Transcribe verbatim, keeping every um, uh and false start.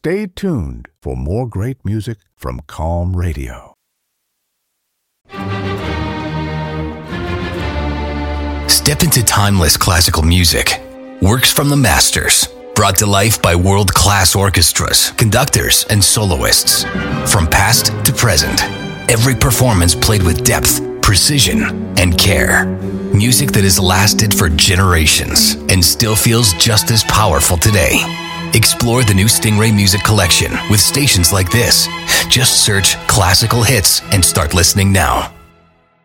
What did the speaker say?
stay tuned for more great music from Calm Radio. Step into timeless classical music. Works from the masters, brought to life by world-class orchestras, conductors, and soloists. From past to present, every performance played with depth, precision, and care. Music that has lasted for generations and still feels just as powerful today. Explore the new Stingray Music Collection with stations like this. Just search classical hits and start listening now.